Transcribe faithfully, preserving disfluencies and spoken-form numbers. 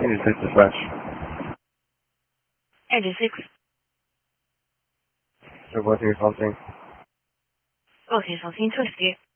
eighty-six dispatch. eighty-six. Reporting something. Okay, something twisty.